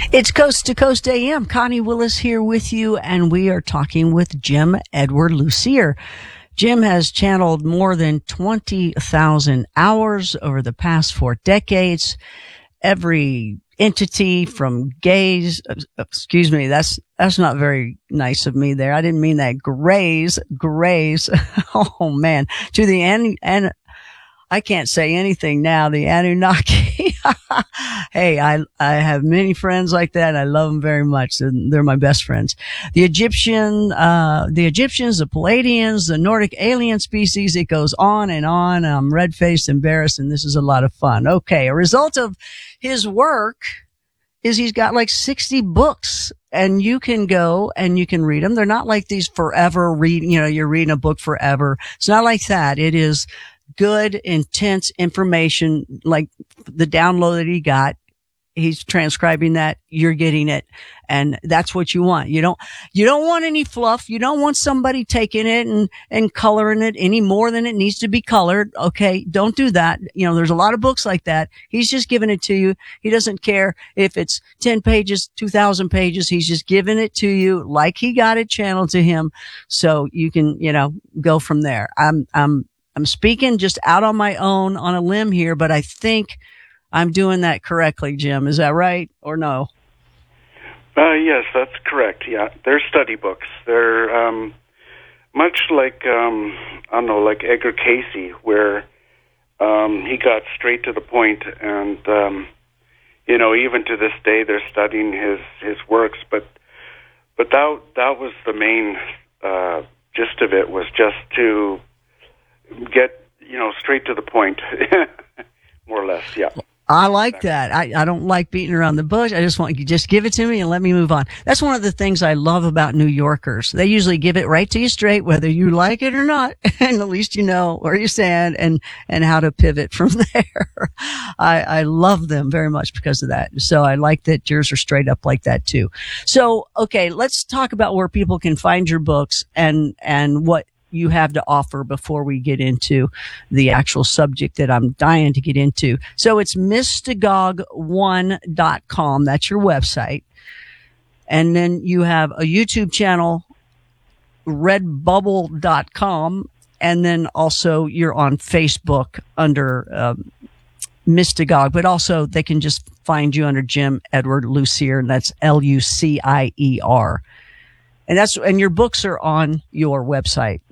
It's Coast to Coast AM. Connie Willis here with you, and we are talking with Jim Edward Lucier. Jim has channeled more than 20,000 hours over the past 4 decades. Every entity from gays, excuse me, that's not very nice of me there. I didn't mean that. Grays. Oh man. To the and I can't say anything now. The Anunnaki. Hey, I have many friends like that. I love them very much. They're my best friends. The Egyptians, the Palladians, the Nordic alien species. It goes on and on. I'm red-faced, embarrassed, and this is a lot of fun. Okay. A result of his work is he's got like 60 books, and you can go and you can read them. They're not like these forever you're reading a book forever. It's not like that. It is good, intense information, like the download that he got. He's transcribing that. You're getting it. And that's what you want. You don't want any fluff. You don't want somebody taking it and coloring it any more than it needs to be colored. Okay. Don't do that. There's a lot of books like that. He's just giving it to you. He doesn't care if it's 10 pages, 2,000 pages. He's just giving it to you like he got it channeled to him. So you can, go from there. I'm speaking just out on my own on a limb here, but I think I'm doing that correctly, Jim. Is that right or no? Yes, that's correct. Yeah, they're study books. They're much like like Edgar Cayce, where he got straight to the point, and even to this day they're studying his works. But that was the main gist of it, was just to get straight to the point, more or less. Yeah. I like that. I don't like beating around the bush. I just want you just give it to me and let me move on. That's one of the things I love about New Yorkers. They usually give it right to you straight, whether you like it or not. And at least you know where you stand and how to pivot from there. I love them very much because of that. So I like that yours are straight up like that too. So, okay, let's talk about where people can find your books and what you have to offer before we get into the actual subject that I'm dying to get into. So it's Mystagogue1.com. That's your website. And then you have a YouTube channel, redbubble.com. And then also you're on Facebook under Mystagogue, but also they can just find you under Jim Edward Lucier, and that's Lucier. And your books are on your website.